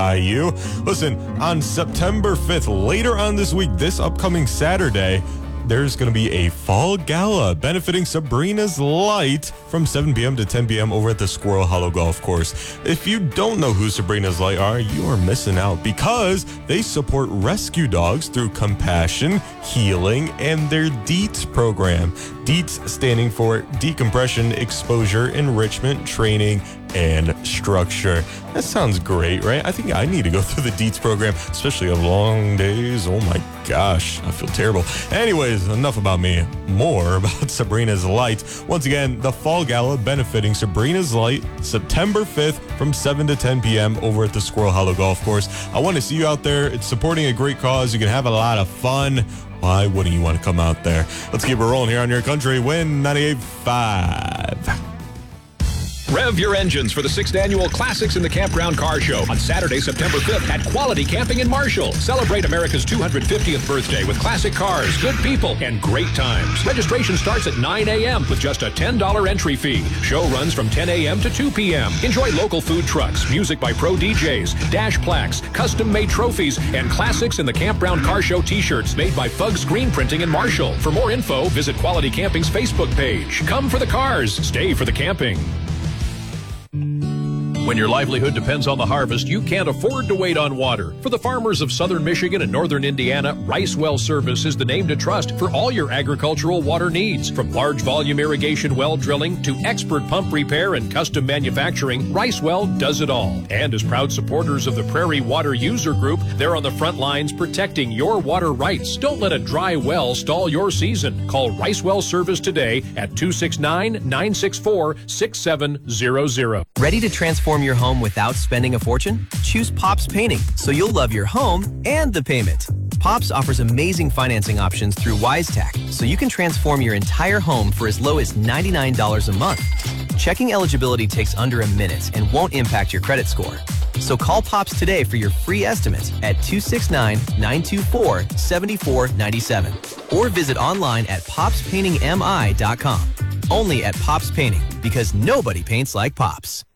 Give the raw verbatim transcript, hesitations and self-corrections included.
you. Listen, on September fifth, later on this week, this upcoming Saturday, there's going to be a fall gala benefiting Sabrina's Light from seven p.m. to ten p.m. over at the Squirrel Hollow Golf Course. If you don't know who Sabrina's Light are, you are missing out because they support rescue dogs through compassion, healing, and their DEETS program. DEETS standing for Decompression, Exposure, Enrichment, Training, and Structure. That sounds great, right? I think I need to go through the DEETS program, especially on long days. Oh my gosh, I feel terrible. Anyways, enough about me. More about Sabrina's Light. Once again, the Fall Gala benefiting Sabrina's Light, September fifth from seven to ten p.m. over at the Squirrel Hollow Golf Course. I want to see you out there. It's supporting a great cause. You can have a lot of fun. Why wouldn't you want to come out there? Let's keep it rolling here on your country. Win ninety-eight point five. Rev your engines for the sixth Annual Classics in the Campground Car Show on Saturday, September fifth at Quality Camping in Marshall. Celebrate America's two hundred fiftieth birthday with classic cars, good people, and great times. Registration starts at nine a.m. with just a ten dollars entry fee. Show runs from ten a.m. to two p.m. Enjoy local food trucks, music by pro D Js, dash plaques, custom-made trophies, and classics in the Campground Car Show t-shirts made by Fug Screen Printing in Marshall. For more info, visit Quality Camping's Facebook page. Come for the cars, stay for the camping. When your livelihood depends on the harvest, you can't afford to wait on water. For the farmers of southern Michigan and northern Indiana, Rice Well Service is the name to trust for all your agricultural water needs. From large volume irrigation well drilling to expert pump repair and custom manufacturing, Rice Well does it all. And as proud supporters of the Prairie Water User Group, they're on the front lines protecting your water rights. Don't let a dry well stall your season. Call Rice Well Service today at two six nine, nine six four, six seven zero zero. Ready to transform your home without spending a fortune? Choose Pops Painting, so you'll love your home and the payment. Pops offers amazing financing options through WiseTech, so you can transform your entire home for as low as ninety-nine dollars a month. Checking eligibility takes under a minute and won't impact your credit score. So call Pops today for your free estimate at two six nine, nine two four, seven four nine seven or visit online at pops painting m i dot com. Only at Pops Painting, because nobody paints like Pops.